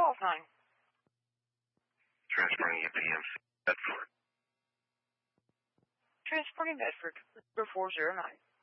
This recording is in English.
call sign? Transferring you PMC Bedford. Transporting Bedford, 409.